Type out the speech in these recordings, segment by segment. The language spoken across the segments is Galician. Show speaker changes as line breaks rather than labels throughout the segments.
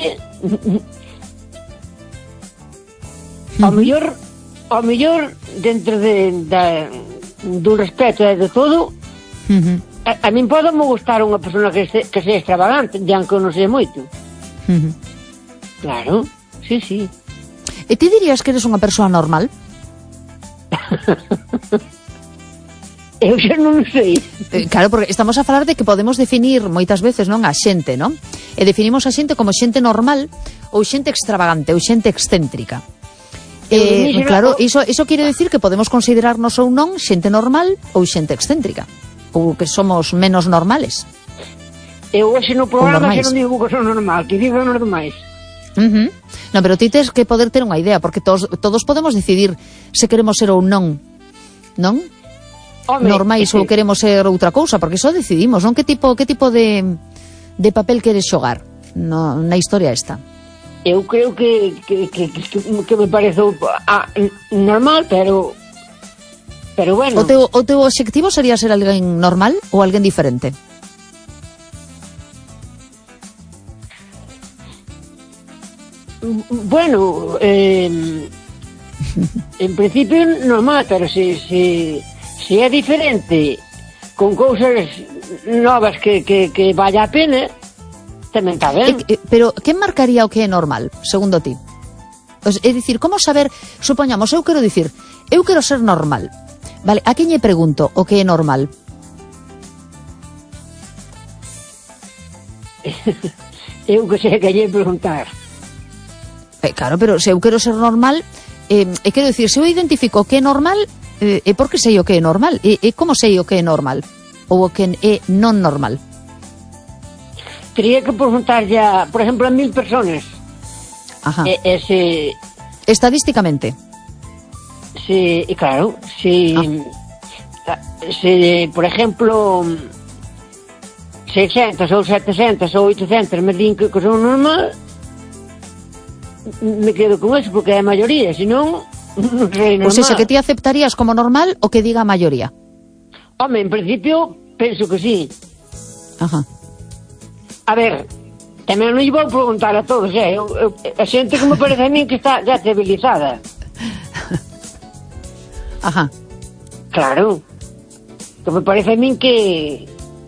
ao mellor dentro do respeto e de todo, a min pode me gustar unha persona que sea extravagante, aunque eu non sei moito. Claro, sí.
E ti dirías que eres unha persoa normal?
Eu xa non sei.
Claro, porque estamos a falar de que podemos definir moitas veces, non, a xente, non? E definimos a xente como xente normal ou xente extravagante ou xente excéntrica. Claro, iso quere decir que podemos considerarnos ou non xente normal ou xente excéntrica, ou que somos menos normales.
Eu hoxe no programa xa non digo que son normal, que digo normais.
Non, pero ti tes que poder ter unha idea, porque todos podemos decidir se queremos ser ou non, non? Normais ou queremos ser outra cousa, porque iso decidimos, non? Que tipo de papel queres xogar na historia esta?
Eu creo que me parece normal, pero bueno.
O teu obxectivo sería ser alguén normal ou alguén diferente?
Bueno, en principio normal, pero se é diferente, con cousas novas que vaya a pena, tamén está ben.
Pero quen marcaría o que é normal, segundo ti? É dicir, como saber, supoñamos, eu quero ser normal. Vale, a quen lle pregunto o que é normal?
Eu que sei que lle preguntar.
Claro, pero se eu quero ser normal, quero dicir, se eu identifico o que é normal, é porque sei o que é normal. E como sei o que é normal? Ou o que é non normal?
Tería que preguntar ya, por ejemplo, a 1000 personas.
Ajá. Estadísticamente.
Sí, claro, si por ejemplo 600 ou 700 ou 800 me din que son normal, me quedo con eso porque é a maioría, senón non sei normal.
O sea, que ti aceptarías como normal o que diga a maioría?
Home, en principio penso que sí.
Ajá.
A ver, tamén non lle vou preguntar a todos, a xente que me parece a mí que está ya civilizada.
Ajá.
Claro. Que me parece a mí que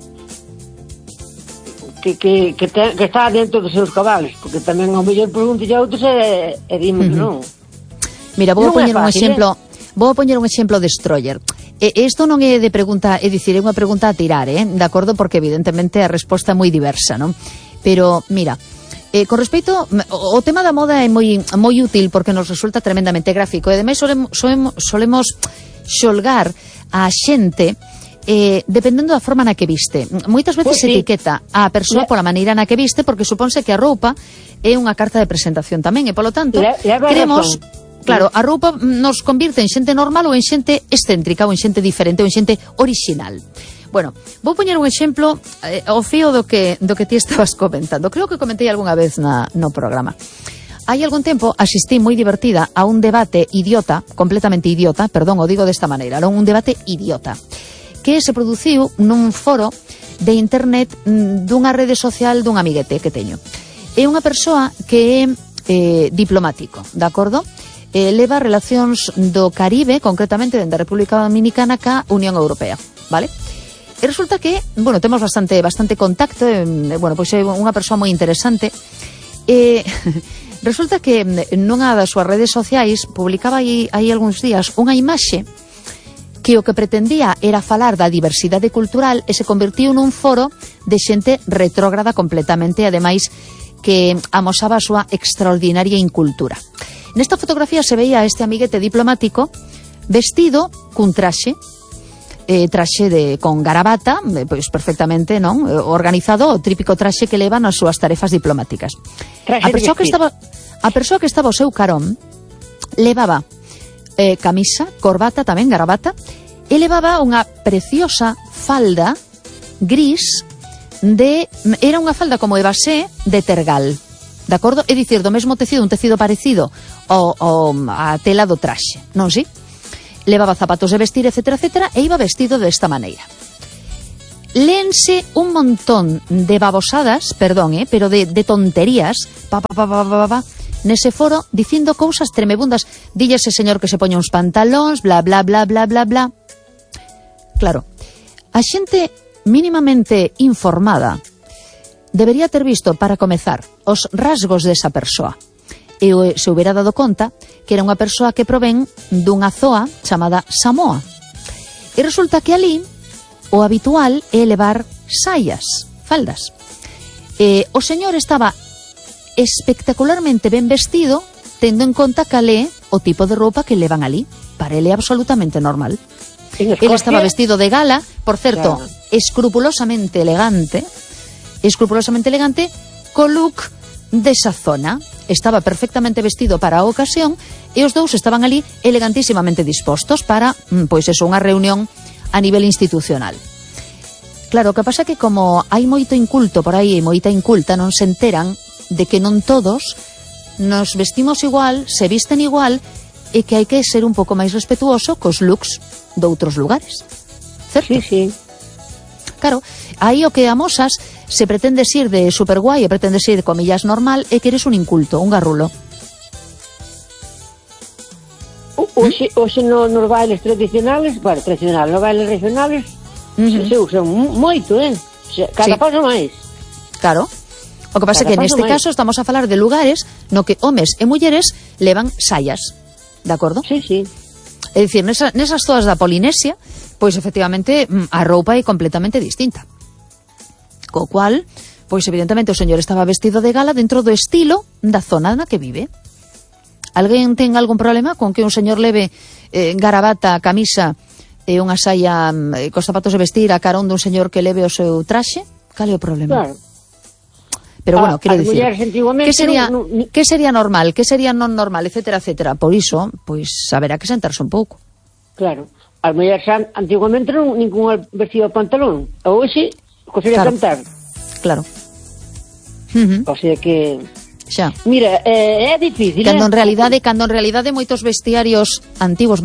está dentro dos seus cabales, porque tamén ao mellor pregunto a outros e dime que non.
Mira, vou poñer un exemplo destroyer. Isto non é de pregunta, é dicir, é unha pregunta a tirar, de acordo, porque evidentemente a resposta é moi diversa, non? Pero, mira, con respecto, o tema da moda é moi útil porque nos resulta tremendamente gráfico, e ademais solemos xolgar a xente dependendo da forma na que viste. Moitas veces se etiqueta a persoa pola maneira na que viste, porque supónse que a roupa é unha carta de presentación tamén, e polo tanto queremos... Claro, a roupa nos convirte en xente normal ou en xente excéntrica ou en xente diferente ou en xente original. Bueno, vou poñer un exemplo ao fío do que ti estabas comentando. Creo que comentei algunha vez no programa. Hai algún tempo asistí moi divertida a un debate idiota, completamente idiota, perdón, o digo desta maneira, non un debate idiota, que se produciu nun foro de internet dunha rede social dun amiguete que teño. É unha persoa que é diplomático, de acordo? Leva relacións do Caribe, concretamente dende a República Dominicana ca Unión Europea, vale? E resulta que, bueno, temos bastante contacto, bueno, pois é unha persoa moi interesante. Resulta que nunha das súas redes sociais publicaba aí algúns días unha imaxe que o que pretendía era falar da diversidade cultural e se convertiu nun foro de xente retrógrada completamente, ademais que amosaba a súa extraordinaria incultura. Nesta fotografía se veía a este amiguete diplomático vestido cun traxe con garabata, pois perfectamente, non? Organizado, o típico traxe que leva nas súas tarefas diplomáticas. A persoa que estaba ao seu carón levaba camisa, corbata, tamén garabata, e levaba unha preciosa falda gris era unha falda como evasé de tergal. De acordo? É dicir, do mesmo tecido, un tecido parecido a tela do traxe, non si? Levaba zapatos de vestir, etcétera, etcétera, e iba vestido desta maneira. léense un montón de babosadas, perdón, pero de tonterías, nese foro, dicindo cousas tremebundas. Dille ese señor que se poña uns pantalóns, bla, bla, bla, bla, bla, bla. Claro, a xente mínimamente informada debería ter visto, para comezar, os rasgos desa persoa. E se houbera dado conta que era unha persoa que provén dunha zoa chamada Samoa. E resulta que ali o habitual é levar saias, faldas. O señor estaba espectacularmente ben vestido, tendo en conta cal é o tipo de roupa que levan ali. Para ele é absolutamente normal. Ele estaba vestido de gala, por certo, claro, escrupulosamente elegante, co look desa zona. Estaba perfectamente vestido para a ocasión e os dous estaban ali elegantísimamente dispostos para, pois eso, unha reunión a nivel institucional. Claro, o que pasa é que como hai moito inculto por aí e moita inculta, non se enteran de que non todos nos vestimos igual, se visten igual, e que hai que ser un pouco máis respetuoso cos looks de outros lugares. Certo?
Sí, sí.
Claro, aí o que amosas, se pretendes ir de superguai e pretendes ir, comillas, normal, é que eres un inculto, un garrulo.
Hoxe nos bailes tradicionales, bueno, nos bailes regionales, se usan moito, cada paso máis.
Claro. O que pasa é que neste caso estamos a falar de lugares no que homes e mulleres levan saias, de acordo?
Sí, sí.
É dicir, nesas zonas da Polinesia, pois efectivamente a roupa é completamente distinta. Co cual, pois evidentemente o señor estaba vestido de gala dentro do estilo da zona na que vive. Alguén ten algún problema con que un señor leve garabata, camisa e unha saia cos zapatos de vestir a carón dun señor que leve o seu traxe? Cal é o problema?
Claro.
Pero bueno, quero dicir, que sería normal, que sería non normal, etcétera, etcétera. Por iso, pois haberá que sentarse un pouco.
Claro. As mulleres antiguamente non ningún vestido pantalón. Hoxe, cosería cantar.
Claro.
O sea que...
Xa.
Mira, é difícil,
cando en realidade moitos vestuarios antigos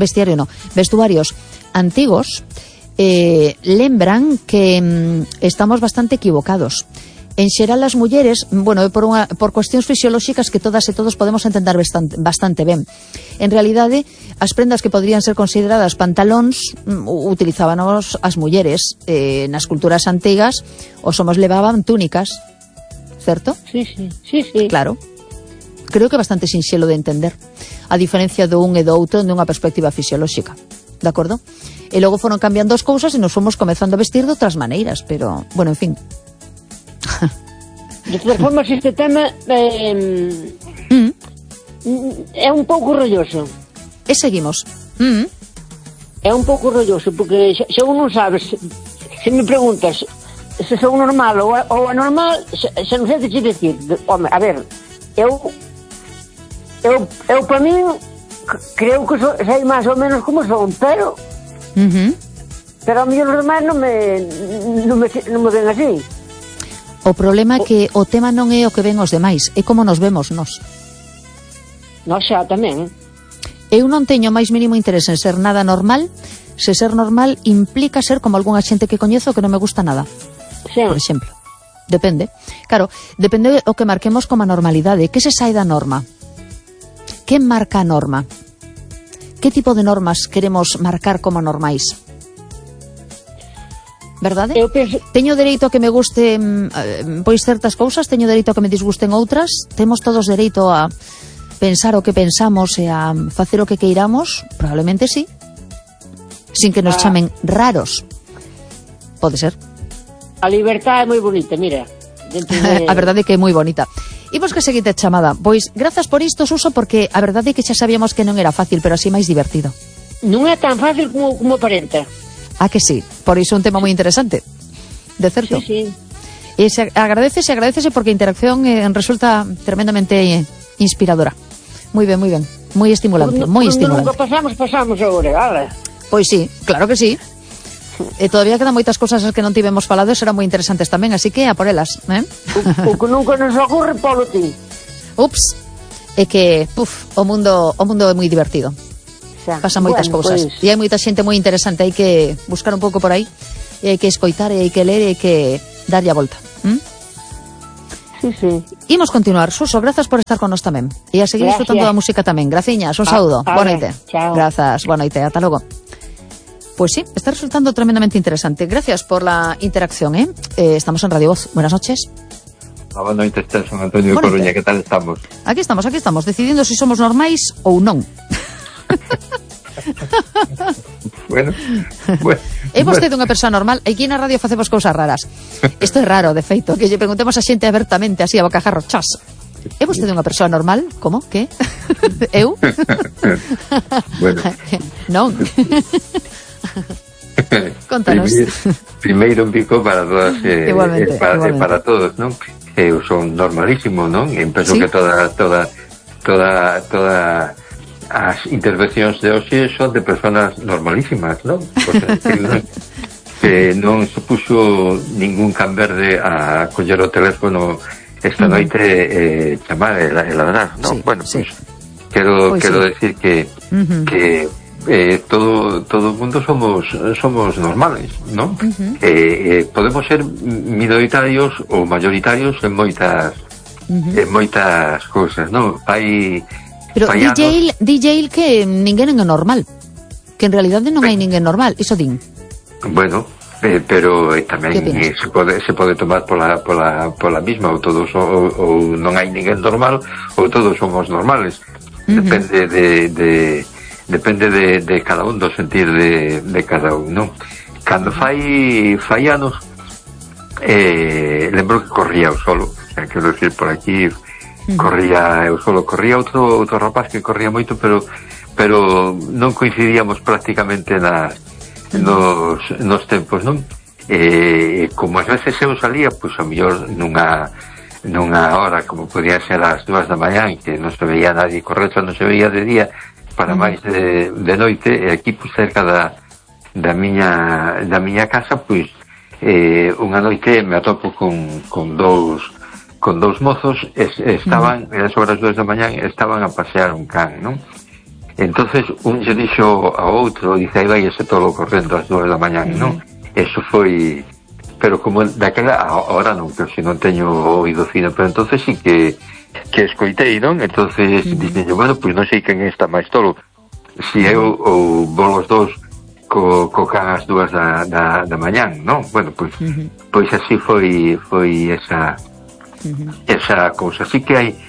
lembran que estamos bastante equivocados. En xeral as mulleres, bueno, por cuestións fisiolóxicas que todas e todos podemos entender bastante ben. En realidade, as prendas que podrían ser consideradas pantalóns utilizábanos as mulleres. Nas culturas antigas os homos levaban túnicas, certo?
Sí.
Claro. Creo que é bastante sinxelo de entender, a diferencia do un e do outro dunha perspectiva fisiolóxica, de acordo? E logo foron cambiando as cousas e nos fomos comezando a vestir de outras maneiras, pero, bueno, en fin.
De todas formas, este tema é un pouco rolloso.
E seguimos.
É un pouco rolloso, porque se un non sabes, se me preguntas se son normal ou anormal, se non sei que te decir. Home, a ver, eu para min creo que sei máis ou menos como son, pero a mí os demais non me ven así.
O problema é que o tema non é o que ven os demais, é como nos vemos nós.
Nós xa tamén.
Eu non teño máis mínimo interés en ser nada normal, se ser normal implica ser como algunha xente que coñezo que non me gusta nada.
Sí.
Por exemplo. Depende. Claro, depende o que marquemos como a normalidade. Que se sae da norma? Que marca a norma? Que tipo de normas queremos marcar como normais? Verdade? Teño dereito a que me gusten pois certas cousas, teño dereito a que me disgusten outras, temos todos dereito a pensar o que pensamos e a facer o que queiramos, probablemente sí, sin que nos chamen raros. Pode ser.
A libertad é moi bonita, mira.
A verdade é que é moi bonita. Imos que seguinte chamada. Pois, grazas por isto, Suso, porque a verdade é que xa sabíamos que non era fácil, pero así máis divertido.
Non é tan fácil como aparenta.
Ah, que sí, por iso un tema moi interesante. De certo.
Sí.
E se agradecese porque a interacción resulta tremendamente inspiradora. Moi ben, moi estimulante, moi estimulante.
Nunca pasamos agora, ala.
Pois sí, claro que sí. E todavía quedan moitas cousas que non tivemos falado e serán moi interesantes tamén, así que a por elas,
O que nunca nos ocorre, polo ti.
Ups, é que, o mundo é moi divertido. Pasan moitas cousas. E hai moita xente moi interesante, hai que buscar un pouco por aí hai que escoitar, hai que ler, hai que darlle a volta.
Sí.
Imos continuar. Suso, grazas por estar con nos tamén. E a seguir disfrutando da música tamén. Graciñas, un saúdo. Boa noite.
Chao.
Grazas, boa noite, ata logo. Pues sí, está resultando tremendamente interesante. Gracias por la interacción, ¿eh? Estamos en Radio Voz. Buenas noches.
Boa noite, Son Antonio de Coruña, que tal estamos?
Aquí estamos, decidindo se somos normais ou non.
Bueno.
É vostede unha persoa normal? Aquí na radio facemos cousas raras. Isto é raro, de feito, que lle preguntemos a xente abertamente, así a bocajarro, chas. É vostede unha persoa normal? Como? Que? Eu?
Bueno.
Non. Contanos.
Primeiro un pico para todas,
igualmente.
Para todos, non? Eu son normalísimo, non? E penso que toda as intervencións de hoxe son de persoas normalísimas, non? Que non supuxo ningún can verde a coller o teléfono esta noite chamar e ladrar, non? Bueno, pues quero decir que todo o mundo somos normales, non? Podemos ser minoritarios ou mayoritarios en moitas cousas, non?
Pero DJ que ninguén é normal, que en realidade non hai ninguén normal, iso din.
Bueno, pero tamén se pode tomar pola misma, ou todos ou non hai ninguén normal, ou todos somos normales. Depende de cada un, do sentir de cada un, non? Cando fai anos lembro que corría eu solo, quero decir, por aquí corría outro rapaz que corría moito, pero non coincidíamos prácticamente nos tempos, non? Como ás veces eu salía, pois a mellor nunha hora como podía ser as 2 da mañá, que non se veía nadie correr, non se veía de día para máis de noite, e aquí pois cerca da miña casa, pois unha noite me atopo con dous mozos, estaban sobre as 2 da mañá, estaban a pasear un can, non? Entonces un lle dixo ao outro, dice, aí vai ese tolo correndo ás 2 da mañá, non? Eso foi, pero como daquela, ahora non, pero se non teño oído fino, pero entonces sí que escoitei, non? Entonces dixen, bueno, pois non sei quen está máis tolo, si eu ou vos os dous co can ás 2 da mañá, non? Bueno, pois así foi esa cousa. Sí que hai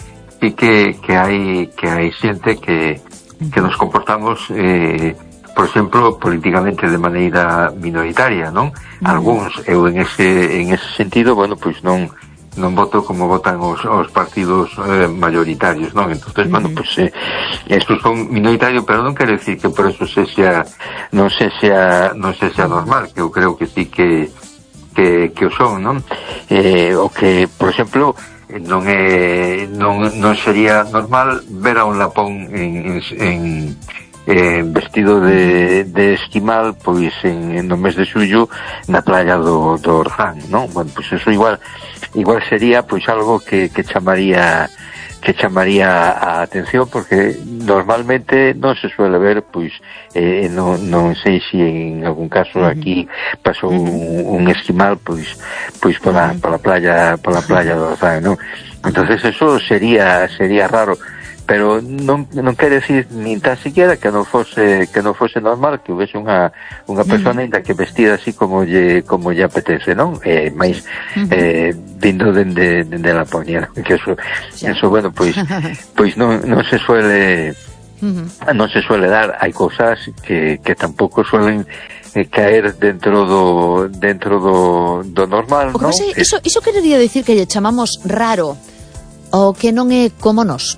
xente que nos comportamos por exemplo, políticamente de maneira minoritaria, non? Algúns, eu en ese sentido, bueno, pois non voto como votan os partidos mayoritarios, non? Entonces, bueno, pois estos son minoritarios, pero non quere decir que por eso non se sea normal, que eu creo que sí que o son, non? O que, por exemplo, non sería normal ver a un lapón en vestido de esquimal, pois no mes de xullo na playa do Orzán, non? Bueno, pois eso igual sería pois algo que chamaría a atención, porque normalmente non se suele ver, pois non sei se en algún caso aquí pasou un esquimal pois pola playa do Orzán, non? Entonces eso sería raro, pero non quere decir nin tan siquiera que non fose normal que houvese unha persona ainda que vestida así como lle apetece, non? Mais vindo dende Laponia, que eso bueno, pois non se suele dar. Hai cousas que tampouco suelen caer dentro do normal, non?
Iso querería decir que lle chamamos raro, o que non é como nós.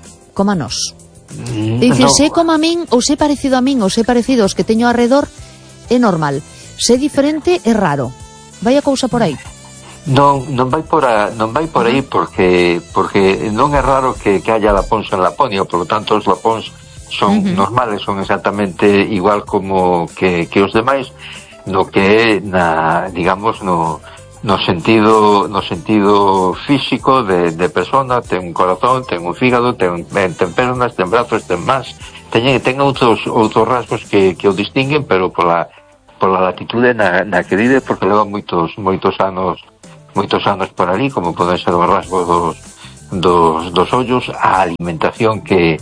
Dicir, no. Se como a min, ou se parecido a min, ou se parecido aos que teño arredor, é normal. Se diferente é raro. Vai a cousa por aí?
Non vai por aí, porque non é raro que haya lapóns en Laponia, por lo tanto os lapóns son normales, son exactamente igual como que os demais, no que é digamos no sentido físico de persona. Ten un corazón, ten un fígado, ten pernas, ten brazos, ten más, ten outros rasgos que o distinguen, pero pola pola latitude na que vive, porque leva moitos anos por ali, como pode ser o rasgo dos ollos, a alimentación que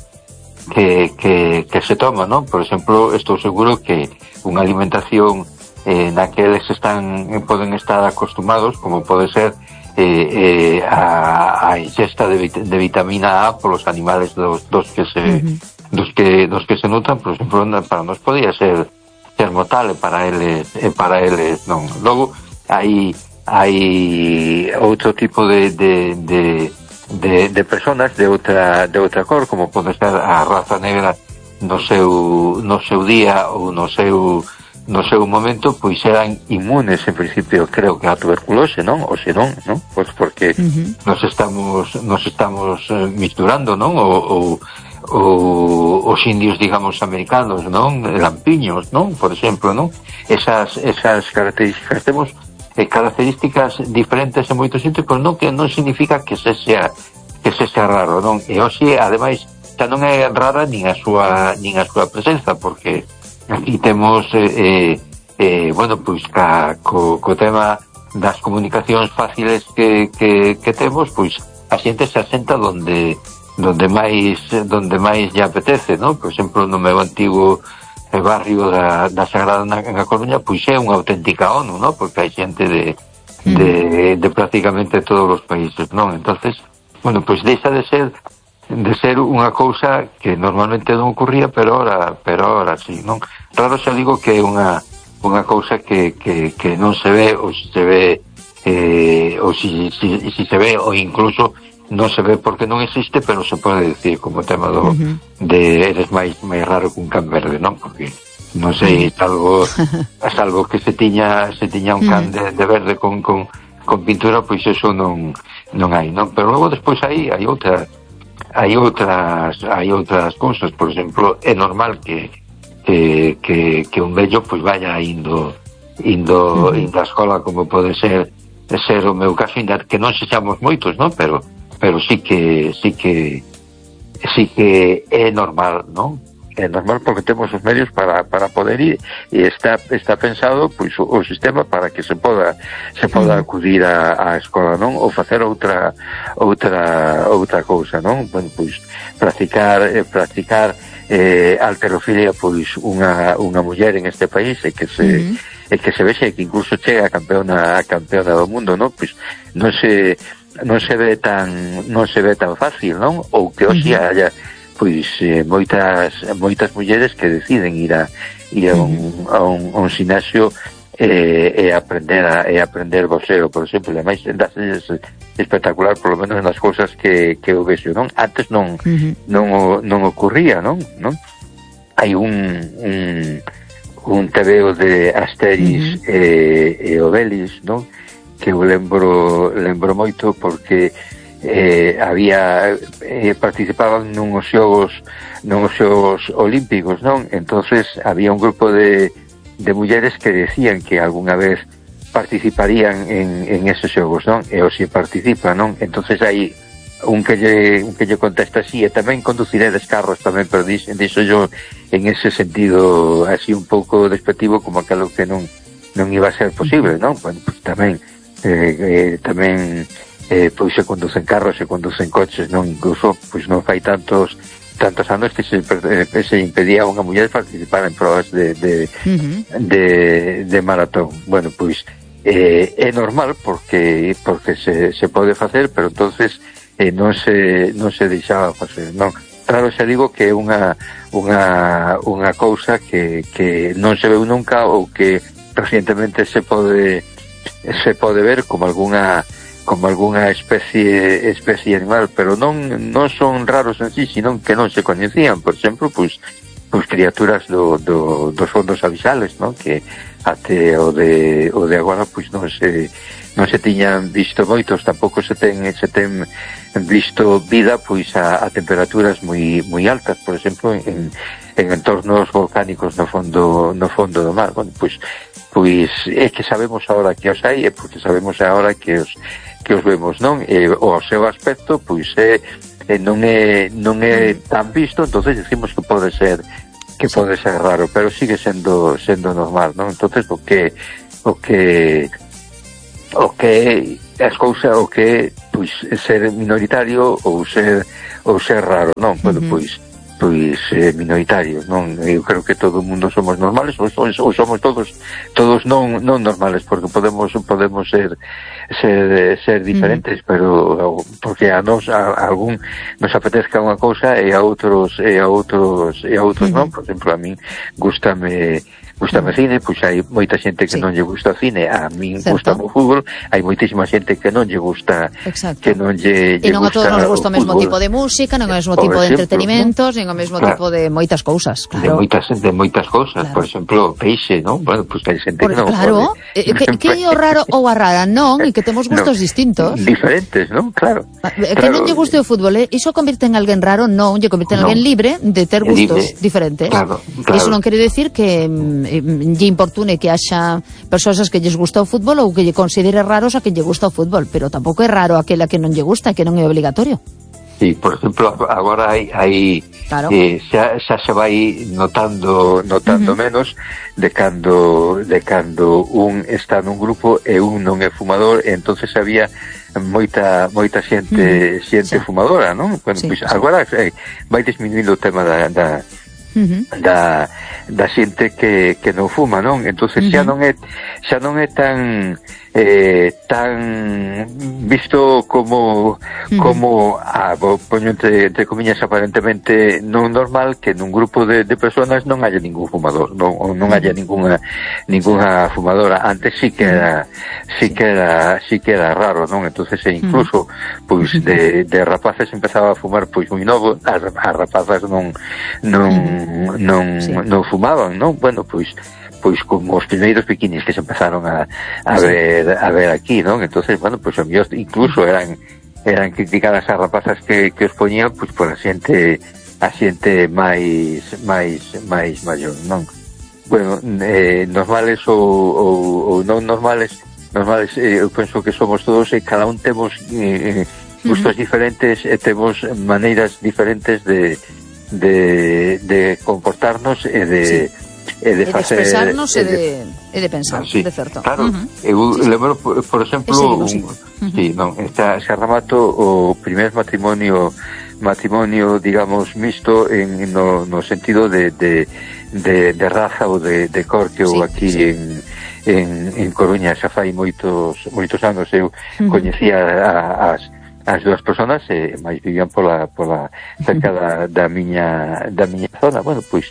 se toma, non? Por exemplo, estou seguro que unha alimentación na que eles poden estar acostumados, como pode ser a ingesta de vitamina A polos animales dos que se nutran, por exemplo, para nós podía ser mortal, e para eles non. Logo hai outro tipo de personas de outra cor, como pode ser a raza negra no seu día ou no seu momento, pois eran inmunes en principio, creo que a tuberculose, non? Ou se non, non? Pois porque nos estamos misturando, non? Ou os indios, digamos, americanos, non? Lampiños, non? Por exemplo, non? Esas características temos características diferentes en moitos sitios, pero non que non significa que se sea raro, non? E hoxe, ademais, xa non é rara nin a súa presenza, porque aquí temos bueno, pois co tema das comunicacións fáciles que temos, pois a xente se asenta donde máis lle apetece, non? Por exemplo, no meu antigo barrio da Sagrada na Coruña, pois é unha auténtica ONU, non? Porque hai xente de prácticamente todos os países, non? Entonces, bueno, pois deixa de ser unha cousa que normalmente non ocurría, pero ahora sí, non? Raro xa digo que é unha cousa que non se ve, ou se ve ou si se ve, ou incluso non se ve porque non existe, pero se pode decir como tema de eres máis raro que un can verde, non? Porque non sei, salvo que se tiña un can de verde con pintura, pois eso non hai, non? Pero logo despois hai outras cousas. Por exemplo, é normal que un vello pois vaya indo á escola, como pode ser o meu caso, ainda que non sexamos moitos, non? Pero sí que é normal, non? É normal porque temos os medios para poder ir, e está pensado pois o sistema para que se poda acudir á escola, non? Ou facer outra cousa, non? Bueno, pois practicar halterofilia, pois unha muller en este país e que se vexe que incluso chega a campeona do mundo, non? Pois non se ve tan fácil, non? Ou que hoxe haya pois moitas mulleres que deciden ir a un ginasio e aprender boxeo, por exemplo. Ademais, é espectacular, por lo menos nas cousas que eu vexo, non? Antes non ocurría, non? Hai un tebeo de Asterix e Obelix, non? Que eu lembro moito porque participaban nuns xogos olímpicos, non? Entonces había un grupo de mulleres que decían que algunha vez participarían en esos xogos, non? E hoxe participan, non? Entonces hai un que lle contesta así: e tamén conduciredes carros tamén, pero dixo yo en ese sentido así un pouco despectivo, como aquilo que non iba a ser posible, non? Bueno, pues tamén pois se conducen carros, se conducen coches, non? Incluso pois non fai tantos anos que se impedía a unha muller participar en probas de maratón. Bueno, pois é normal porque se pode facer, pero entonces non se deixaba facer, non? Claro, xa digo que é unha cousa que non se veu nunca, ou que recientemente se pode ver como algunha especie animal, pero non son raros en sí, sino que non se coñecían. Por exemplo, pois criaturas dos fondos abisales, non? Que até o de agora pois non se tiñan visto moitos, tampouco se ten visto vida pois a temperaturas moi altas, por exemplo, en entornos volcánicos no fondo do mar. Bueno, pois é que sabemos agora que os hai, e porque sabemos agora que os vemos, non? O seu aspecto pois non é tan visto, entonces decimos que pode ser pode ser raro, pero sigue sendo normal, non? Entonces o que as cousas, o que pois ser minoritario ou ser raro, non? Bueno, pois minoritarios, non? Eu creo que todo o mundo somos normales ou somos todos non normales, porque podemos ser diferentes, pero porque a algún nos apetezca unha cousa e a outros non. Por exemplo, a min gústame cine, pois hai moita xente que non lle gusta o cine, a min gusta o fútbol, hai moitísima xente que non lle gusta, que non lle gusta.
E non a todos nos gusta o mesmo tipo de música, non o mesmo tipo de entretenimentos, nin o mesmo tipo de moitas cousas, claro.
De moitas cousas, por exemplo, peixe, non? Bueno, pois hai xente que non pode.
Claro, que é o raro ou a rara, non? E que temos gustos distintos.
Diferentes, non? Claro.
Que non lle guste o fútbol, iso convirte en alguén raro? Non, lle convirte en alguén libre de ter gustos diferentes.
Claro.
Iso non quere decir que lle importune que haxa persoas que lles gusta o fútbol ou que lle considere raros a que lle gusta o fútbol, pero tampouco é raro aquela que non lle gusta, que non é obligatorio.
Sí, por exemplo, agora hai claro. Xa se vai notando menos de cando un está nun grupo e un non é fumador, e entonces había moita xente fumadora, non? Bueno, pois agora vai disminuindo o tema da xente que non fuma, non? Entonces xa non é tan visto como poño entre comillas aparentemente non normal que nun grupo de personas non haya ningún fumador, non haya ninguna fumadora. Antes sí que era raro, non? Entonces incluso pois de rapaces empezaba a fumar pois moi novo, as rapazas non fumaban, non? Bueno, pois como os primeiros bikinis que se empezaron a ver aquí, non? Entonces, bueno, pois incluso eran criticadas as rapazas que os poñían pois por a xente máis maior, non? Bueno, normales ou non normales, eu penso que somos todos e cada un temos gustos diferentes e temos maneiras diferentes de comportarnos e de
expresarnos e de pensar, de certo.
Claro, eu lembro, por exemplo, se remato o primer matrimonio, digamos, mixto no sentido de raza ou de cor que houve aquí en Coruña. Xa fai moitos anos eu coñecía as dúas personas e máis vivían pola cerca da miña zona. Bueno, pois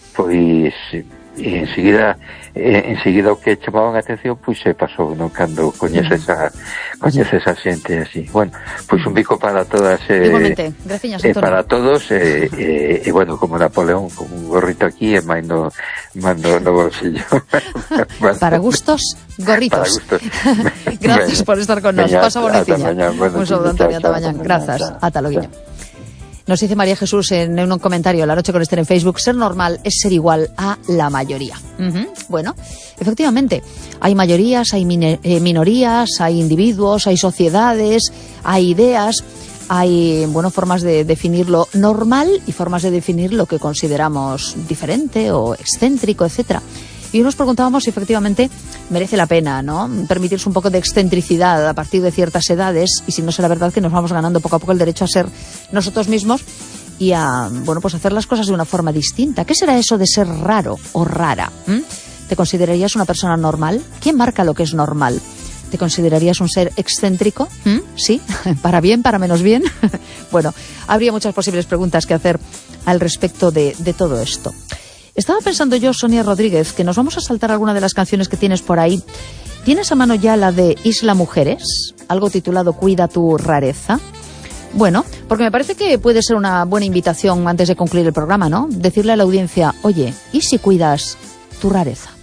enseguida o que chamaban a atención pois se pasou, non? Cando coñeces a xente así. Bueno, pois un bico para todas
igualmente, graciñas, Antonio.
Para todos e bueno, como Napoleón, con un gorrito aquí e máis no bolsillo.
Para gustos, gorritos. Gracias por estar con nós. Pasa bonitiña. Un saludo, Antonio, ata mañán. Grazas. Ata loguiño. Nos dice María Jesús en un comentario La Noche con Esther en Facebook: ser normal es ser igual a la mayoría. Bueno, efectivamente, hay mayorías, hay minorías, hay individuos, hay sociedades, hay ideas, hay formas de definir lo normal y formas de definir lo que consideramos diferente o excéntrico, etcétera. Y nos preguntábamos si efectivamente merece la pena, ¿no?, permitirse un poco de excentricidad a partir de ciertas edades, y si no será verdad que nos vamos ganando poco a poco el derecho a ser nosotros mismos y a, hacer las cosas de una forma distinta. ¿Qué será eso de ser raro o rara? ¿Te considerarías una persona normal? ¿Quién marca lo que es normal? ¿Te considerarías un ser excéntrico? ¿Sí? ¿Para bien, para menos bien? Bueno, habría muchas posibles preguntas que hacer al respecto de todo esto. Estaba pensando yo, Sonia Rodríguez, que nos vamos a saltar alguna de las canciones que tienes por ahí. ¿Tienes a mano ya la de Isla Mujeres? Algo titulado Cuida tu rareza. Bueno, porque me parece que puede ser una buena invitación antes de concluir el programa, ¿no? Decirle a la audiencia, oye, ¿y si cuidas tu rareza?